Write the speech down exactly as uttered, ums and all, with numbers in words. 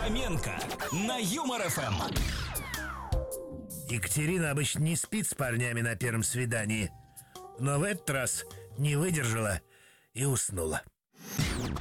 Фоменко на Юмор эф эм. Екатерина обычно не спит с парнями на первом свидании, но в этот раз не выдержала и уснула.